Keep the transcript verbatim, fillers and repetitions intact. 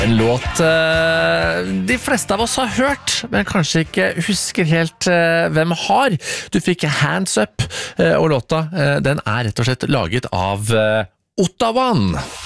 En låt eh, de fleste av oss har hørt, men kanskje ikke husker helt eh, hvem har. Du fikk Hands Up, eh, og låta eh, den er rett og slett laget av eh, Ottawan.